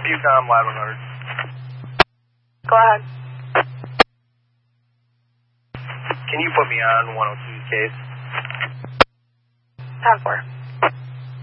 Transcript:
UCOM, Live 100. Go ahead. Can you put me on 102's case? 10-4.